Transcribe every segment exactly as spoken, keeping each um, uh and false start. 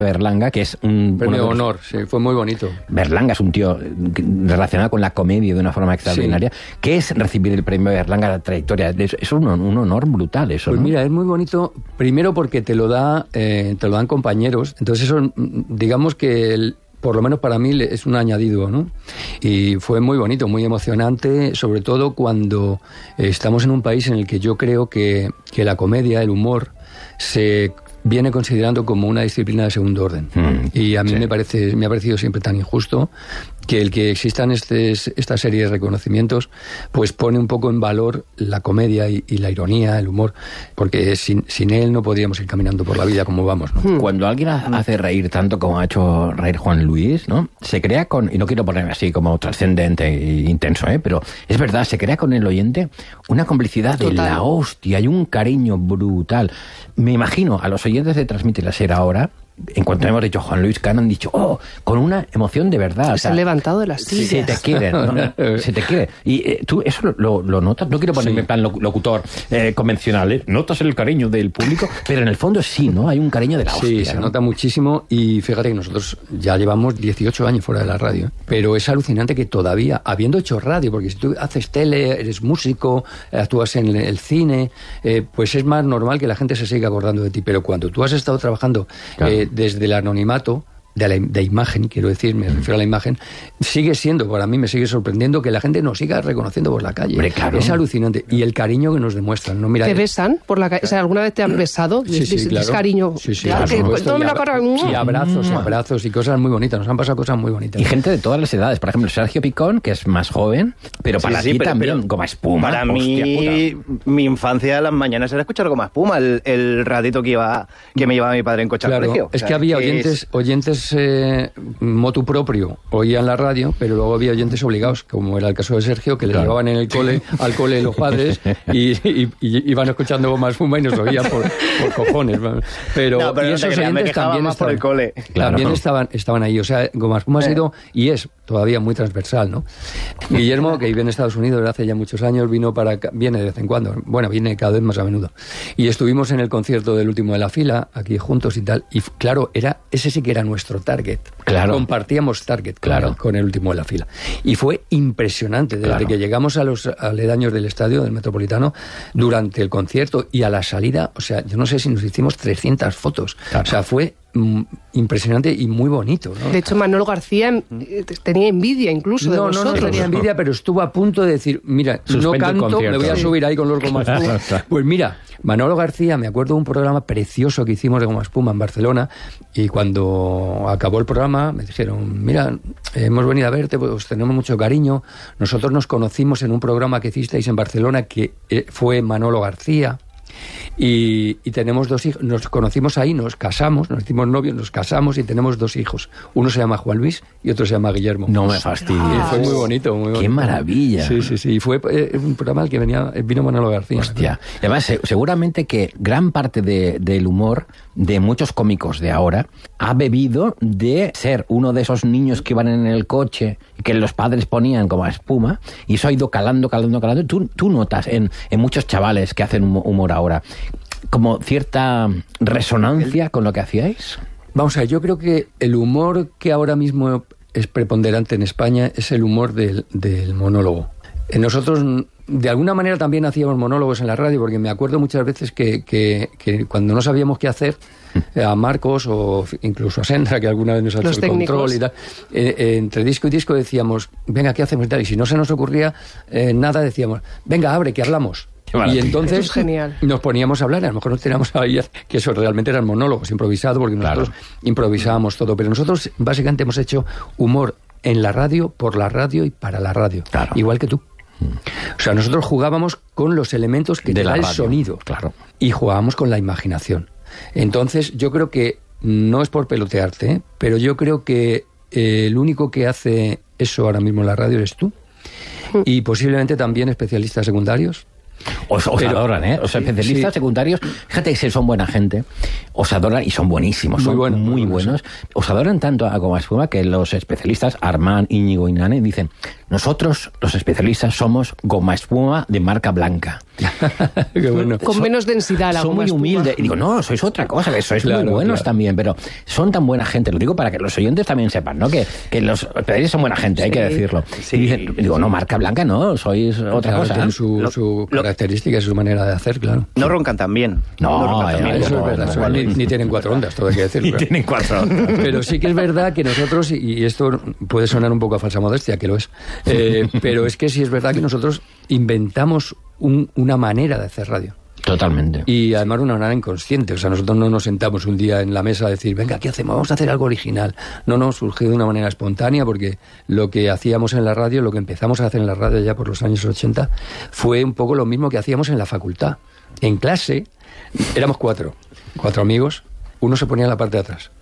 Berlanga, que es un... Premio de los... honor, sí, fue muy bonito. Berlanga es un tío relacionado con la comedia de una forma extraordinaria. Sí. ¿Qué es recibir el premio Berlanga a la trayectoria? Es un, un honor brutal eso, Pues ¿no? mira, es muy bonito, primero porque te lo da, eh, te lo dan compañeros, entonces eso, digamos que el, por lo menos para mí es un añadido, ¿no? Y fue muy bonito, muy emocionante, sobre todo cuando estamos en un país en el que yo creo que, que la comedia, el humor, se viene considerando como una disciplina de segundo orden. Mm, y a mí sí. me parece, me ha parecido siempre tan injusto que el que existan estes, esta serie de reconocimientos pues pone un poco en valor la comedia y, y la ironía, el humor, porque sin, sin él no podríamos ir caminando por la vida como vamos, ¿no? Cuando alguien hace reír tanto como ha hecho reír Juan Luis, ¿no? Se crea con, y no quiero ponerme así como trascendente e intenso, ¿eh? Pero es verdad, se crea con el oyente una complicidad de Total. La hostia y un cariño brutal. Me imagino a los oyentes de Transmite la Ser ahora, en cuanto hemos dicho Juan Luis Cano, han dicho, oh, con una emoción de verdad. Se o sea, han levantado de las sillas. Se te quiere, ¿no? Se te quiere. Y eh, tú eso lo, lo, lo notas. No quiero ponerme sí. en plan locutor eh, convencional, ¿eh? Notas el cariño del público, pero en el fondo sí, ¿no? Hay un cariño de la hostia. Sí, se ¿no? nota muchísimo y fíjate que nosotros ya llevamos dieciocho años fuera de la radio, ¿eh? Pero es alucinante que todavía, habiendo hecho radio, porque si tú haces tele, eres músico, actúas en el cine, eh, pues es más normal que la gente se siga acordando de ti, pero cuando tú has estado trabajando claro. eh, desde el anonimato, de la de imagen, quiero decir, me refiero a la imagen, sigue siendo, para mí me sigue sorprendiendo que la gente nos siga reconociendo por la calle. Hombre, claro. Es alucinante. Y el cariño que nos demuestran, ¿no? Mira, ¿te besan por la calle? O sea, ¿alguna vez te han besado? Sí, sí, ¿Es, claro. es cariño? Sí, sí, claro, claro, que, tome la cara. Y abrazos, y abrazos y cosas muy bonitas. Nos han pasado cosas muy bonitas. Y gente de todas las edades. Por ejemplo, Sergio Picón, que es más joven, pero para sí, sí, ti pero, también, pero, Goma Espuma. Para mí, puta. Mi infancia de las mañanas era escuchar Goma Espuma, el, el ratito que iba que me llevaba mi padre en coche claro, al colegio. Es o sea, que había que oyentes, es... oyentes eh, motu propio, oían la radio, pero luego había oyentes obligados, como era el caso de Sergio, que le claro. llevaban en el cole, al cole los padres y, y, y iban escuchando Goma Espuma y nos oían por, por cojones. Pero, no, pero y no esos creas, oyentes también más estaban, por el cole. Claro. También estaban, estaban ahí. O sea, Goma Espuma ha sido y es todavía muy transversal, ¿no? Guillermo, que vive en Estados Unidos hace ya muchos años, vino para acá, viene de vez en cuando, bueno, viene cada vez más a menudo. Y estuvimos en el concierto del Último de la Fila, aquí juntos y tal, y claro, era ese sí que era nuestro target. Claro. Compartíamos target claro. con, con el Último de la Fila. Y fue impresionante, desde claro. que llegamos a los aledaños del estadio, del Metropolitano, durante el concierto y a la salida, o sea, yo no sé si nos hicimos trescientas fotos. Claro. O sea, fue mm, impresionante y muy bonito, ¿no? De hecho, Manolo García tenía envidia incluso de no, vosotros. No, no tenía envidia, pero estuvo a punto de decir, mira, Suspendo no canto, me voy a subir ahí con los Goma Espuma. Pues mira, Manolo García, me acuerdo de un programa precioso que hicimos de Goma Espuma en Barcelona, y cuando acabó el programa me dijeron, mira, hemos venido a verte, pues tenemos mucho cariño. Nosotros nos conocimos en un programa que hicisteis en Barcelona que fue Manolo García. Y, y tenemos dos hijos, nos conocimos ahí, nos casamos, nos hicimos novios, nos casamos y tenemos dos hijos. Uno se llama Juan Luis y otro se llama Guillermo. No me fastidies. Y fue muy bonito, muy bonito. ¡Qué maravilla! Sí, sí, sí. Y fue eh, un programa al que venía, vino Manolo García. Hostia. Y además, se, seguramente que gran parte de, del humor de muchos cómicos de ahora ha bebido de ser uno de esos niños que iban en el coche y que los padres ponían como espuma, y eso ha ido calando, calando, calando. Tú, tú notas en, en muchos chavales que hacen humor ahora como cierta resonancia con lo que hacíais. Vamos a ver, yo creo que el humor que ahora mismo es preponderante en España es el humor del, del monólogo. Nosotros, de alguna manera, también hacíamos monólogos en la radio, porque me acuerdo muchas veces que, que, que cuando no sabíamos qué hacer, a Marcos o incluso a Sandra, que alguna vez nos ha hecho el control y tal, eh, eh, entre disco y disco decíamos, venga, ¿qué hacemos? Y, tal, y si no se nos ocurría eh, nada, decíamos, venga, abre, que hablamos. Y entonces nos poníamos a hablar, a lo mejor nos teníamos ahí, que eso realmente eran monólogos improvisados, porque nosotros claro. improvisábamos todo, pero nosotros básicamente hemos hecho humor en la radio, por la radio y para la radio, claro. igual que tú. O sea, nosotros jugábamos con los elementos que te da el sonido, claro. y jugábamos con la imaginación. Entonces yo creo que, no es por pelotearte, ¿eh? pero yo creo que eh, el único que hace eso ahora mismo en la radio eres tú, y posiblemente también especialistas secundarios. Os, os Pero- adoran, ¿eh? Los especialistas sí. secundarios, fíjate que son buena gente, os adoran y son buenísimos, Muy son buenos, muy muy buenos, buenos. Os adoran tanto a Goma Espuma que los especialistas, Armán, Íñigo y Nane, dicen, nosotros, los especialistas, somos Goma Espuma de marca blanca. Qué bueno. Con Son- menos densidad la Son goma muy espuma. humildes. Y digo, no, sois otra cosa, que sois Claro, muy buenos claro. también, pero son tan buena gente. Lo digo para que los oyentes también sepan, ¿no? Que, que los especialistas son buena gente, hay Sí. que decirlo. Sí. Y dicen, digo, no, marca blanca no, sois otra Claro, cosa. tiene su, Lo- su lo- característica y su manera de hacer, claro. No roncan tan bien. No, roncan eh, tan bien. Eso no, es verdad, no, eso no, ni, no. ni tienen cuatro ondas, todo hay que decirlo. Y claro. tienen cuatro. Pero sí que es verdad que nosotros, y esto puede sonar un poco a falsa modestia, que lo es, eh, pero es que sí es verdad que nosotros inventamos un- una manera de hacer radio. Totalmente. Y además una manera inconsciente. O sea, nosotros no nos sentamos un día en la mesa a decir, venga, ¿qué hacemos? Vamos a hacer algo original. No, no, surgió de una manera espontánea porque lo que hacíamos en la radio, lo que empezamos a hacer en la radio ya por los años ochenta, fue un poco lo mismo que hacíamos en la facultad. En clase éramos cuatro, cuatro amigos, uno se ponía en la parte de atrás.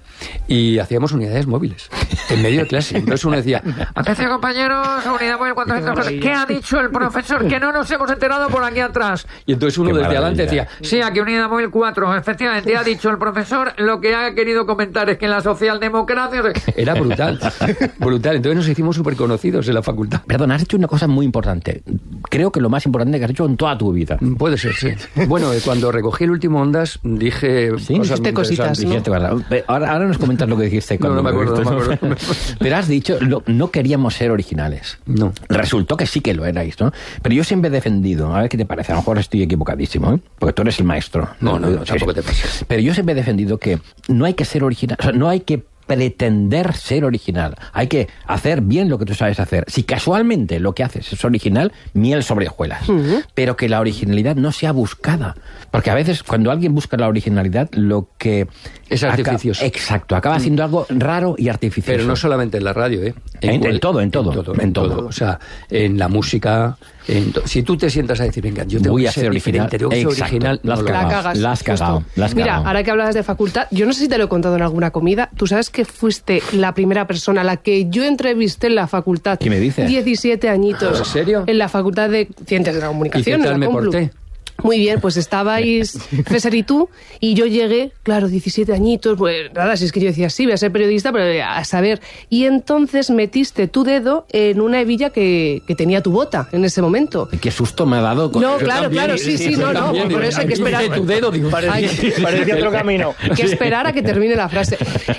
Y hacíamos unidades móviles en medio de clase. Entonces uno decía, Atención, compañeros, unidad móvil cuatrocientos. ¿Qué ha dicho el profesor? Que no nos hemos enterado por aquí atrás. y entonces uno Qué desde maravilla. adelante decía, Sí, aquí unidad móvil cuatro. Efectivamente, ha dicho el profesor. Lo que ha querido comentar es que en la socialdemocracia... era brutal, brutal. Entonces nos hicimos súper conocidos en la facultad. Perdón, has hecho una cosa muy importante. Creo que lo más importante que has hecho en toda tu vida. Puede ser, sí. Bueno, eh, cuando recogí el último Ondas, dije Sí, cosas dijiste muy cositas, interesantes. ¿no? Dijiste cosas. Pe- Ahora, ahora nos comentas lo que dijiste. No, cuando no me acuerdo, dijiste, no me acuerdo. Pero has dicho, lo- no queríamos ser originales. No. Resultó que sí que lo erais, ¿no? Pero yo siempre he defendido, a ver qué te parece, a lo mejor estoy equivocadísimo, ¿eh? Porque tú eres el maestro. No, no, no, Sí, tampoco sí. te pases. Pero yo siempre he defendido que no hay que ser original, o sea, no hay que pretender ser original. Hay que hacer bien lo que tú sabes hacer. Si casualmente lo que haces es original, miel sobre hojuelas. Pero que la originalidad no sea buscada. Porque a veces cuando alguien busca la originalidad, lo que... Es aca- artificioso. Exacto, acaba haciendo algo raro y artificioso. Pero no solamente en la radio, ¿eh? En- cual- en todo, en todo, En todo. en en todo. todo. O sea, en la música... En to- si tú te sientas a decir, venga, yo tengo Voy que a ser ser original. diferente, tengo que ser Exacto. original, La has no lo La cagado. hagas. cagas. La has justo. cagado, la has Mira, cagado. ahora que hablabas de facultad, yo no sé si te lo he contado en alguna comida. Tú sabes que fuiste la primera persona a la que yo entrevisté en la facultad. ¿Qué me dices? diecisiete añitos. ¿En serio? En la facultad de Ciencias de la Comunicación. ¿Y qué en tal la me Complu. porté? Muy bien, pues estabais César y tú, y yo llegué, claro, diecisiete añitos, pues nada, si es que yo decía, sí, voy a ser periodista, pero a saber. Y entonces metiste tu dedo en una hebilla que, que tenía tu bota en ese momento. Y qué susto me ha dado. con- No, Yo claro, también, claro, sí, sí, yo no, no, también, por eso hay que digo, esperar. tu dedo, digo, Ay, Parecía otro camino. que esperar a que termine la frase.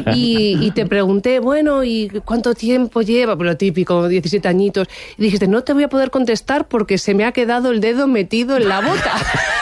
Y, y te pregunté, bueno, ¿y cuánto tiempo lleva? Pues lo típico, diecisiete añitos. Y dijiste, no te voy a poder contestar porque se me ha quedado el dedo metido en la bota.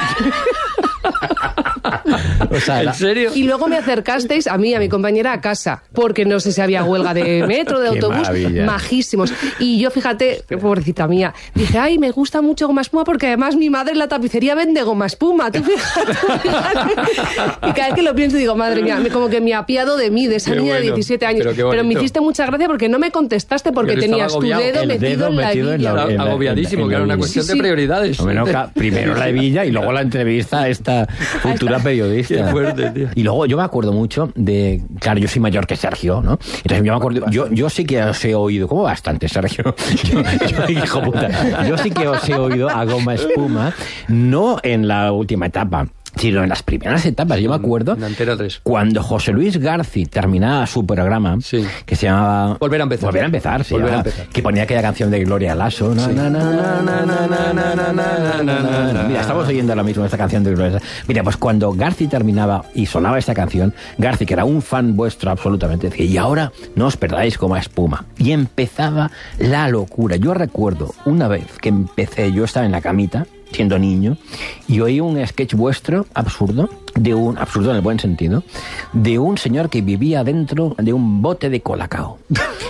O sea, la- ¿En serio? Y luego me acercasteis a mí, a mi compañera, a casa, porque no sé si había huelga de metro, de Qué autobús, maravilla. majísimos. Y yo, fíjate, pobrecita mía, dije, ay, me gusta mucho goma espuma porque además mi madre en la tapicería vende goma espuma. Tú fíjate, fíjate. Y cada vez que lo pienso digo, madre mía, me- como que me apiado de mí, de esa Qué niña de bueno, diecisiete años. pero qué Pero, me bonito. hiciste mucha gracia porque no me contestaste porque Porque estaba tenías tu agobiado. dedo El metido dedo en la metido en la- hebilla. en la- Agobiadísimo, en que era una la- cuestión Sí, de sí. prioridades. Hombre, no, ca- primero la hebilla y luego la entrevista a esta futura periodista. Qué fuerte, tío. Y luego yo me acuerdo mucho de... Claro, yo soy mayor que Sergio, ¿no? Entonces yo me acuerdo... Yo, yo sí que os he oído... ¿Cómo bastante, Sergio? Yo, yo, hijo puta. Yo sí que os he oído a Goma Espuma, no en la última etapa, sino en las primeras etapas. Yo me acuerdo... En Antena tres. Cuando José Luis Garci terminaba su programa, Sí. que se llamaba... Volver a empezar. Volver a empezar, sí. Volver a ah, empezar. Que ponía aquella canción de Gloria Lasso. Na, na, na, na, na, na, na, na, na, na, na, na. Mira, estamos oyendo ahora mismo esta canción de Gloria Lasso. Mira, pues cuando Garci terminaba y sonaba esta canción, Garci, que era un fan vuestro absolutamente, decía, y ahora no os perdáis Goma Espuma. Y empezaba la locura. Yo recuerdo una vez que empecé, yo estaba en la camita, siendo niño, y oí un sketch vuestro absurdo, de un absurdo en el buen sentido, de un señor que vivía dentro de un bote de colacao.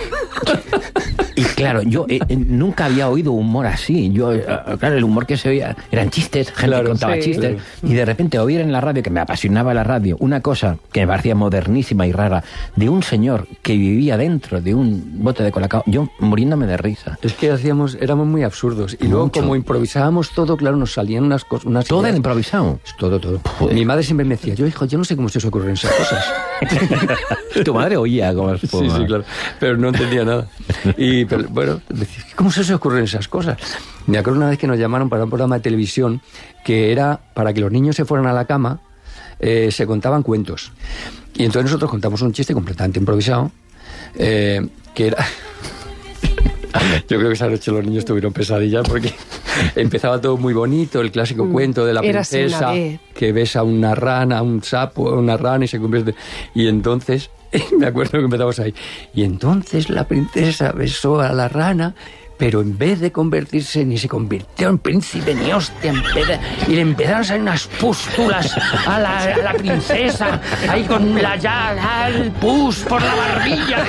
Y claro, yo eh, eh, nunca había oído humor así. Yo, eh, claro, el humor que se oía eran chistes, gente Claro, que contaba sí. chistes. Y de repente oír en la radio, que me apasionaba la radio, una cosa que me parecía modernísima y rara, de un señor que vivía dentro de un bote de colacao, yo muriéndome de risa. Es que hacíamos, éramos muy absurdos. Y luego, Mucho. como improvisábamos todo, claro, nos salían unas cosas. Unas Todo era ideas. improvisado. Todo, todo. Joder. Mi madre siempre me decía, yo, hijo, yo no sé cómo se os ocurren esas cosas. Tu madre oía como Sí, sí, claro. Pero no entendía nada. Y, pero, bueno, ¿cómo se os ocurren esas cosas? Me acuerdo una vez que nos llamaron para un programa de televisión que era para que los niños se fueran a la cama, eh, se contaban cuentos. Y entonces nosotros contamos un chiste completamente improvisado, eh, que era... Yo creo que esa noche los niños tuvieron pesadillas porque empezaba todo muy bonito, el clásico mm. cuento de la princesa que besa a una rana, a un sapo, a una rana y se convierte... Y entonces, me acuerdo que empezamos ahí, y entonces la princesa besó a la rana, pero en vez de convertirse, ni se convirtió en príncipe ni hostia, y le empezaron a salir unas pústulas a la, a la princesa, ahí con la llaga, el pus por la barbilla.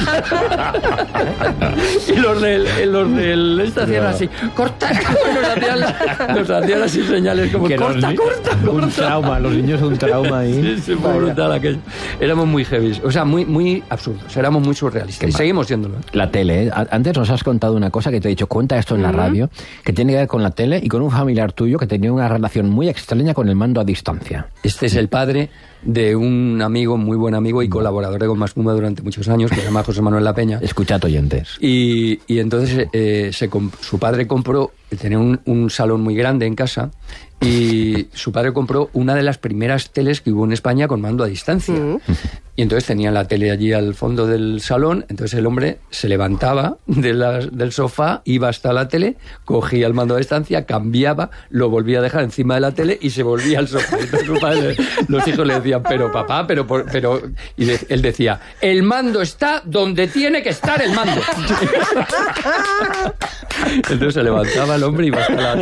Y los del, los del este hacían así, corta, nos hacían, nos hacían así señales como, corta, corta, corta. Un trauma, los niños un trauma ahí. Sí, sí, fue brutal aquello. Éramos muy heavy, o sea, muy, muy absurdos, éramos muy surrealistas. Y seguimos siéndolo. La tele, ¿eh? Antes nos has contado una cosa que te he dicho, cuenta esto en la radio, que tiene que ver con la tele y con un familiar tuyo que tenía una relación muy extraña con el mando a distancia. Este es el padre de un amigo, muy buen amigo y colaborador de Goma Espuma durante muchos años, que se llama José Manuel La Peña. Escuchad, oyentes. Y, y entonces eh, se su padre compró, tenía un, un salón muy grande en casa, y su padre compró una de las primeras teles que hubo en España con mando a distancia. Mm. Y entonces tenía la tele allí al fondo del salón, entonces el hombre se levantaba de la, del sofá, iba hasta la tele, cogía el mando a distancia, cambiaba, lo volvía a dejar encima de la tele y se volvía al sofá. Entonces su padre, los hijos le decían, pero papá, pero... pero y de, él decía, el mando está donde tiene que estar el mando. Entonces se levantaba el hombre y iba hasta la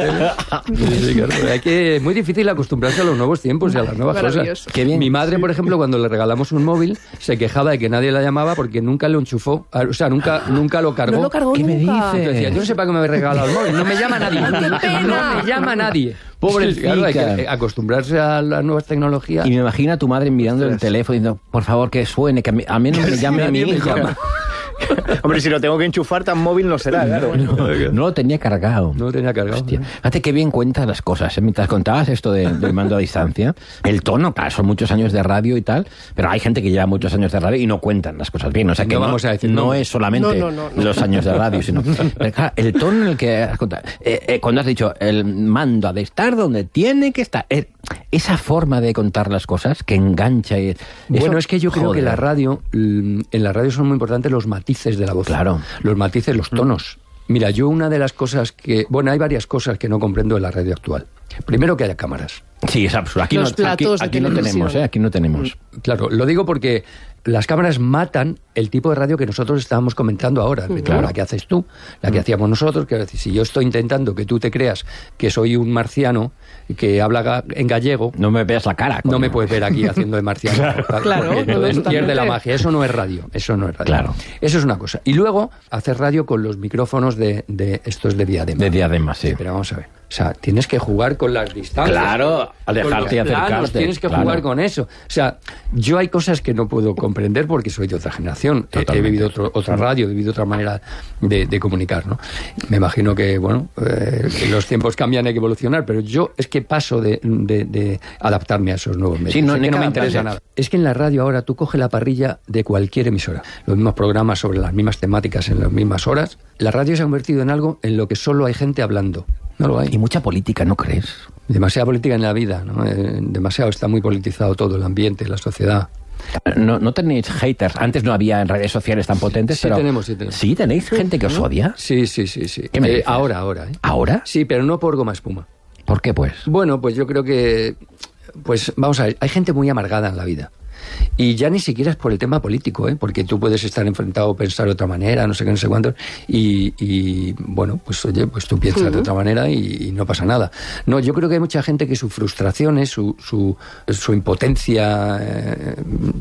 tele. Hay que, es muy difícil acostumbrarse a los nuevos tiempos y a las nuevas cosas. Qué bien. Mi madre, por ejemplo, cuando le regalamos un móvil, se quejaba de que nadie la llamaba porque nunca lo enchufó, o sea, nunca, nunca lo cargó. No lo cargó ¿Qué nunca. me dices? Decía, yo no sé para qué me habéis regalado el móvil, no me llama nadie. No me llama nadie. Pobre, claro, hay que acostumbrarse a las nuevas tecnologías. Y me imagino a tu madre mirando el teléfono diciendo, por favor, que suene, que a mí, a mí no me llame a mi hija. Hombre, si lo tengo que enchufar, tan móvil no será, claro. No, no lo tenía cargado. No lo tenía cargado. Hostia. Fíjate qué bien cuentas las cosas, ¿eh? Mientras contabas esto de, del mando a distancia, el tono, claro, son muchos años de radio y tal, pero hay gente que lleva muchos años de radio y no cuentan las cosas bien. O sea que no, no, vamos a decir, no, no es solamente no, no, no, no. los años de radio, sino... Pero, claro, el tono en el que has contado... Eh, eh, cuando has dicho, el mando ha de estar donde tiene que estar... Eh, esa forma de contar las cosas que engancha y... Bueno, eso, es que yo creo joder. que la radio, en la radio son muy importantes los matices de la voz. Claro. Los matices, los tonos. Mira, yo una de las cosas que... Bueno, hay varias cosas que no comprendo de la radio actual. Primero, que haya cámaras. Sí, es absurdo. Aquí, Los no, aquí, platos de aquí no tenemos, ¿eh? Aquí no tenemos. Claro, lo digo porque las cámaras matan el tipo de radio que nosotros estábamos comentando ahora. Uh-huh. Claro, la que haces tú, la que uh-huh. hacíamos nosotros. Que si yo estoy intentando que tú te creas que soy un marciano que habla ga- en gallego... No me veas la cara. No me puedes ver aquí haciendo de marciano. Claro, claro. Entonces No, pierde la magia. Eso no es radio. Eso no es radio. Claro. Eso es una cosa. Y luego, hacer radio con los micrófonos de, de estos de diadema. De diadema, sí. Pero vamos a ver. O sea, tienes que jugar con las distancias. Claro, alejarte y acercarte. Tienes que claro. jugar con eso. O sea, yo hay cosas que no puedo comprender porque soy de otra generación. He, he vivido otro, otra radio, he vivido otra manera de, de comunicar, ¿no? Me imagino que, bueno, eh, que los tiempos cambian, hay que evolucionar, pero yo es que paso de, de, de adaptarme a esos nuevos medios. Sí, no, es que no me interesa pasa. nada. Es que en la radio ahora tú coges la parrilla de cualquier emisora, los mismos programas sobre las mismas temáticas en las mismas horas. La radio se ha convertido en algo en lo que solo hay gente hablando. No lo hay. Y mucha política, ¿no crees? Demasiada política en la vida, ¿no? Eh, demasiado, está muy politizado todo, el ambiente, la sociedad. No, no tenéis haters. Antes no había en redes sociales tan potentes, Sí pero... tenemos, sí tenemos. ¿Sí tenéis gente que os odia? Sí, sí, sí, sí. ¿Qué me Eh, dices? ahora, ahora, ¿eh? ¿Ahora? Sí, pero no por Goma Espuma. ¿Por qué, pues? Bueno, pues yo creo que... Pues vamos a ver, hay gente muy amargada en la vida. Y ya ni siquiera es por el tema político, ¿eh? Porque tú puedes estar enfrentado o pensar de otra manera, no sé qué, no sé cuánto, y, y bueno, pues oye, pues tú piensas uh-huh. de otra manera y, y no pasa nada. No, yo creo que hay mucha gente que sus frustraciones, su, su, su impotencia eh,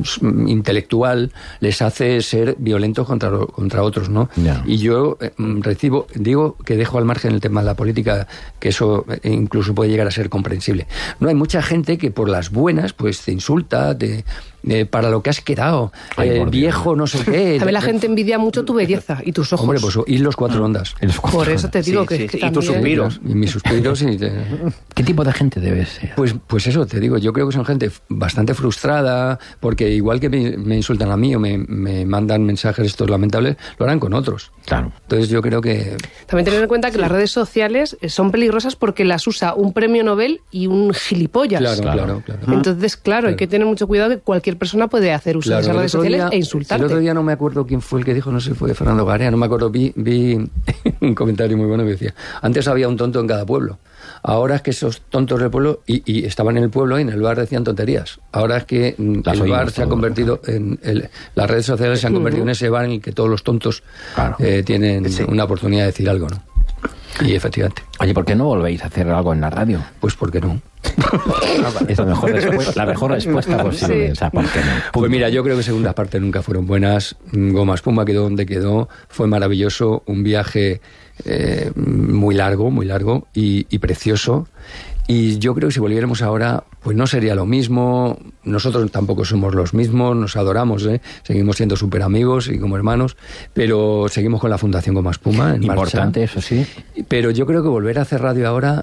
intelectual les hace ser violentos contra, contra otros, ¿no? Yeah. Y yo eh, recibo, digo que dejo al margen el tema de la política, que eso incluso puede llegar a ser comprensible. No, hay mucha gente que por las buenas, pues te insulta, te... eh, para lo que has quedado, Ay, eh, por Dios. viejo no sé qué. También la gente envidia mucho tu belleza y tus ojos. Hombre, pues y los cuatro ondas. Los cuatro. Por eso te digo Sí, que, sí, que sí. Y tus también- suspiros. Y mis suspiros. Y te- ¿Qué tipo de gente debe ser? Pues, pues eso, te digo, yo creo que son gente bastante frustrada, porque igual que me, me insultan a mí o me, me mandan mensajes estos lamentables, lo harán con otros. Claro. Entonces yo creo que... También tener en cuenta que las redes sociales eh, son peligrosas porque las usa un premio Nobel y un gilipollas. Claro, Claro. claro, claro. Entonces, claro, hay que tener mucho cuidado que cualquier persona puede hacer uso Claro, de esas el redes otro sociales día- e insultarte. El otro día no me acuerdo quién fue el que dijo, no sé, fue Fernando Garea, no me acuerdo, vi, vi un comentario muy bueno que decía, antes había un tonto en cada pueblo, ahora es que esos tontos del pueblo, y, y estaban en el pueblo y en el bar decían tonterías, ahora es que mm, Las el oímos bar se ha todos. convertido en, el- las redes sociales se han convertido en ese bar en el que todos los tontos Claro. eh, tienen Sí. una oportunidad de decir algo, ¿no? Y efectivamente, Oye, ¿por qué no volvéis a hacer algo en la radio? pues ¿por qué no? Es la mejor, respu- la mejor respuesta posible. Sí. O sea, ¿por qué no? Pues mira, yo creo que segundas partes nunca fueron buenas. Goma Espuma quedó donde quedó. Fue maravilloso. Un viaje eh, muy largo, muy largo y, y precioso. Y yo creo que si volviéramos ahora, pues no sería lo mismo. Nosotros tampoco somos los mismos, nos adoramos, ¿eh? Seguimos siendo súper amigos y como hermanos, pero seguimos con la Fundación Goma Espuma en Importante, marcha. eso sí. Pero yo creo que volver a hacer radio ahora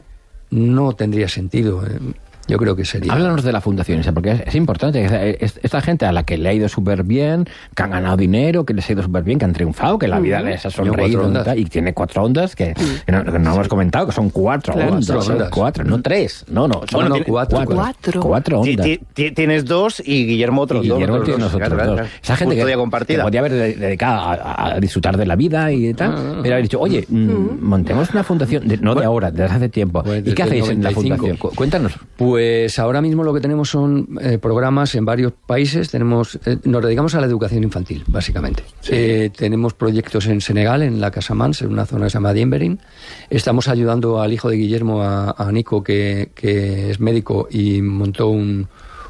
no tendría sentido. ¿eh? Yo creo que sería... Háblanos de la fundación, o sea, porque es, es importante. Es- es- Esta gente a la que le ha ido súper bien, que han ganado dinero, que les ha ido súper bien, que han triunfado, que la vida les ha Tiene sonreído cuatro y, ondas. tal, y tiene cuatro ondas que, que no, que no hemos comentado, que son cuatro Claro. ondas. Cuatro son ondas. cuatro, no tres. No, no, son No, no, tiene- cuatro. Cuatro. Cuatro Ti- ondas. ti- ti- Tienes dos y Guillermo otros Y dos. Guillermo otros tiene dos. nosotros Claro, dos. claro, claro. Esa gente que, Custodia que compartida. podía haber de- dedicado a, a disfrutar de la vida y tal, Ah. pero haber dicho, oye, mm, montemos una fundación, de- no de ahora, desde hace tiempo. Pues ¿Y desde qué el hacéis en la noventa y cinco. fundación? Cu- Cuéntanos. Pues ahora mismo lo que tenemos son eh, programas en varios países. Tenemos, eh, nos dedicamos a la educación infantil, básicamente. Eh, tenemos proyectos en Senegal, en la Casamance, en una zona que se llama Diemberin. Estamos ayudando al hijo de Guillermo, a, a Nico, que, que es médico y montó un,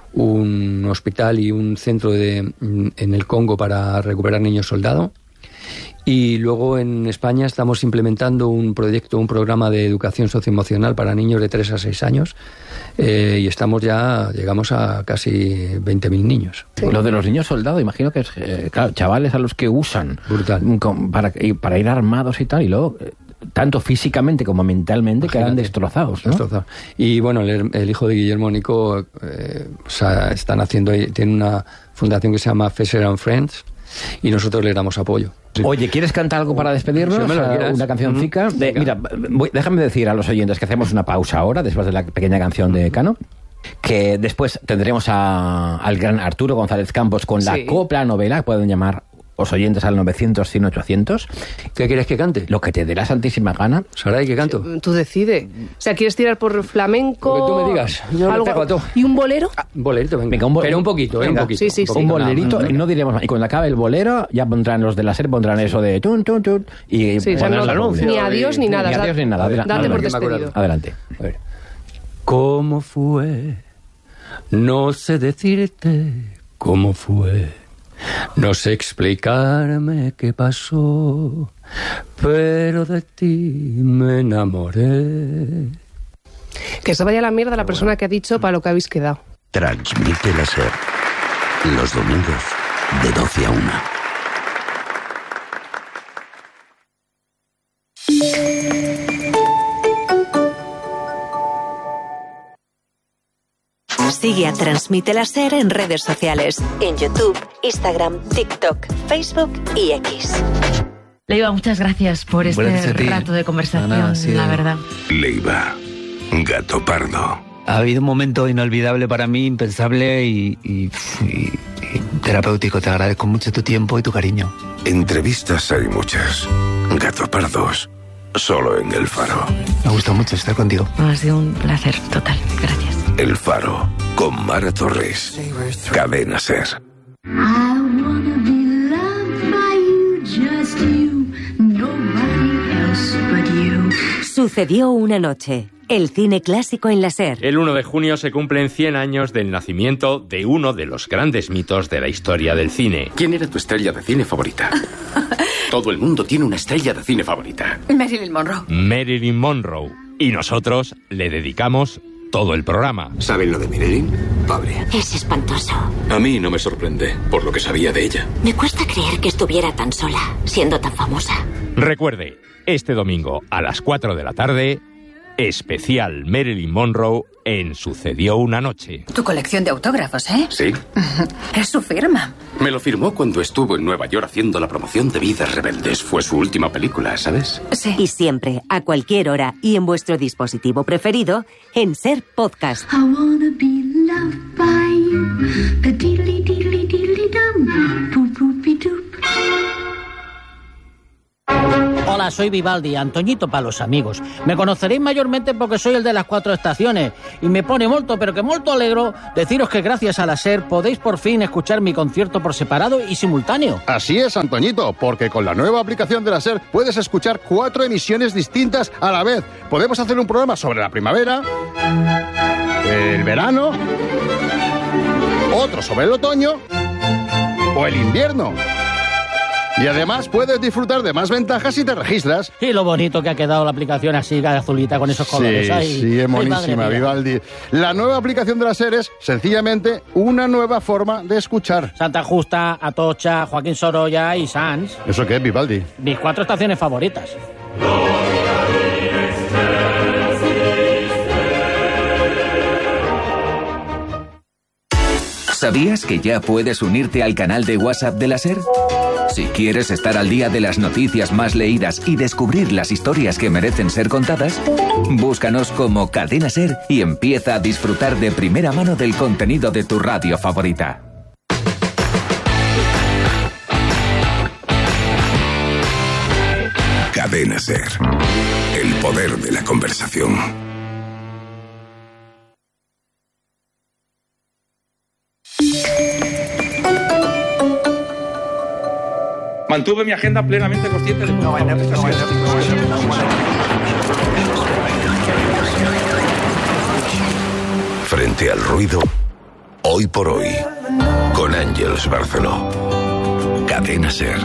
un hospital y un centro de, en el Congo para recuperar niños soldado. Y luego en España estamos implementando un proyecto, un programa de educación socioemocional para niños de tres a seis años eh, y estamos ya, llegamos a casi veinte mil niños. Lo de los niños soldados, imagino que es, eh, claro, chavales a los que usan Brutal. mm, con- para, y para ir armados y tal, y luego, eh, tanto físicamente como mentalmente, quedan Imagínate. destrozados, ¿no? Destrozado. Y bueno, el, el hijo de Guillermo, Nico, eh, o sea, están haciendo, ahí- tiene una fundación que se llama Fesser and Friends y nosotros le damos apoyo. Oye, ¿quieres cantar algo para despedirnos? Si me lo O sea, quieras. una cancioncica. Mm, De- venga. mira, voy- déjame decir a los oyentes que hacemos una pausa ahora, después de la pequeña canción de Cano, que después tendremos a- al gran Arturo González Campos con la Sí. copla novela, pueden llamar los oyentes al novecientos, cien, ochocientos, ¿Qué quieres que cante? lo que te dé la santísima gana. Saray, ¿qué canto? Tú decide. O sea, ¿quieres tirar por flamenco? Lo que tú me digas. Yo le algo- pego a todo. ¿Y un bolero? Un bolerito, venga. Venga, un bo- Pero un poquito, ¿eh? Un venga. poquito. Sí, sí, un sí. poquito, Un nada bolerito, más. y no diremos más. Y cuando acabe el bolero, ya pondrán los de la serie, pondrán eso de tun, tun, tun, y Sí, o sea, pondrán no- el anuncio. ni adiós ni nada. Ni adiós ni nada. Adela- Date por adelante. despedido. Adelante. A ver. ¿Cómo fue? No sé decirte cómo fue. No sé explicarme qué pasó, pero de ti me enamoré. Que se vaya a la mierda la persona que ha dicho para lo que habéis quedado. Transmite la SER. Los domingos de doce a una. Sigue a Transmite la SER en redes sociales, en YouTube, Instagram, TikTok, Facebook y X. Leiva, muchas gracias por este Gracias a ti. rato de conversación, Nada, ha sido- la verdad. Leiva. Gato Pardo. Ha habido un momento inolvidable para mí, impensable y, y- y- y terapéutico. Te agradezco mucho tu tiempo y tu cariño. Entrevistas hay muchas. Gato Pardos. Solo en El Faro. Me gusta mucho estar contigo. Ha sido un placer total. Gracias. El Faro. Con Mara Torres. Cadena SER. Sucedió una noche. El cine clásico en la SER. El uno de junio se cumplen cien años del nacimiento de uno de los grandes mitos de la historia del cine. ¿Quién era tu estrella de cine favorita? Todo el mundo tiene una estrella de cine favorita. Marilyn Monroe. Marilyn Monroe. Y nosotros le dedicamos todo el programa. ¿Saben lo de Marilyn? Pobre. Es espantoso. A mí no me sorprende, por lo que sabía de ella. Me cuesta creer que estuviera tan sola, siendo tan famosa. Recuerde, este domingo a las cuatro de la tarde, especial Marilyn Monroe en Sucedió una noche. Tu colección de autógrafos, ¿eh? Sí. Es su firma. Me lo firmó cuando estuvo en Nueva York haciendo la promoción de Vidas Rebeldes. Fue su última película, ¿sabes? Sí. Y siempre, a cualquier hora y en vuestro dispositivo preferido, en Ser Podcast. I wanna be loved by you. The diddly diddly diddly dum. Boop boopy doop. Hola, soy Vivaldi, Antoñito para los amigos. Me conoceréis mayormente porque soy el de las cuatro estaciones y me pone molto, pero que molto alegro deciros que gracias a la SER podéis por fin escuchar mi concierto por separado y simultáneo. Así es, Antoñito, porque con la nueva aplicación de la SER puedes escuchar cuatro emisiones distintas a la vez. Podemos hacer un programa sobre la primavera, el verano, otro sobre el otoño o el invierno. Y además puedes disfrutar de más ventajas si te registras. Y lo bonito que ha quedado la aplicación así, azulita, con esos colores. Sí, Ay, sí, es ay, monísima, Vivaldi. La nueva aplicación de la SER es, sencillamente, una nueva forma de escuchar. Santa Justa, Atocha, Joaquín Sorolla y Sanz. ¿Eso qué es, Vivaldi? Mis cuatro estaciones favoritas. ¿Sabías que ya puedes unirte al canal de WhatsApp de la SER? Si quieres estar al día de las noticias más leídas y descubrir las historias que merecen ser contadas, búscanos como Cadena SER y empieza a disfrutar de primera mano del contenido de tu radio favorita. Cadena SER. El poder de la conversación. Mantuve mi agenda plenamente consciente de... No, no, no, no, Frente al ruido, hoy por hoy, con Ángeles Barceló. Cadena SER.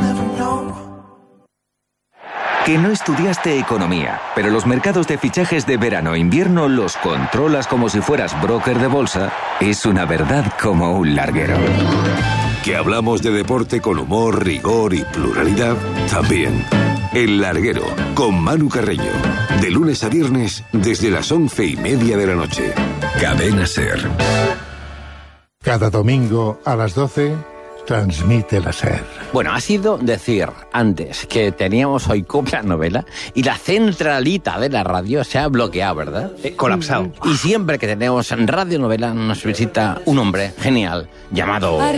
Que no estudiaste economía, pero los mercados de fichajes de verano-invierno los controlas como si fueras broker de bolsa, es una verdad como un larguero. Que hablamos de deporte con humor, rigor y pluralidad, también. El Larguero, con Manu Carreño. De lunes a viernes, desde las once y media de la noche. Cadena SER. Cada domingo a las doce, transmite la SER. Bueno, ha sido decir antes que teníamos hoy Copla Novela y la centralita de la radio se ha bloqueado, ¿verdad? Eh, colapsado. Y siempre que tenemos Radio Novela nos visita un hombre genial llamado...